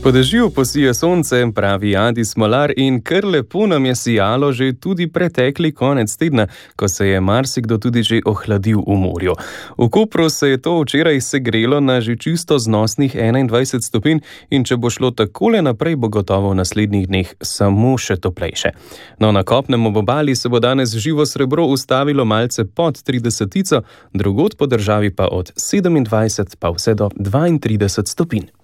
Po dežju posije sonce, pravi Adi Smolar, in kar lepo nam je sijalo že tudi pretekli konec tedna, ko se je marsikdo tudi že ohladil v morju. V Kopru se je to včeraj segrelo na že čisto znosnih 21 stopinj in če bo šlo takole naprej, bo gotovo v naslednjih dneh samo še toplejše. No, na kopnem ob obali se bo danes živo srebro ustavilo malce pod 30, drugod po državi pa od 27 pa vse do 32 stopinj.